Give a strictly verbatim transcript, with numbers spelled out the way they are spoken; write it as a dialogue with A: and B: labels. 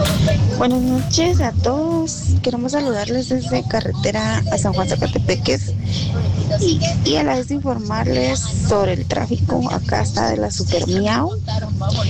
A: Buenas noches a todos. Queremos saludarles desde carretera a San Juan Zacatepeques y, y a la vez informarles sobre el tráfico. Acá está de la Super Miau.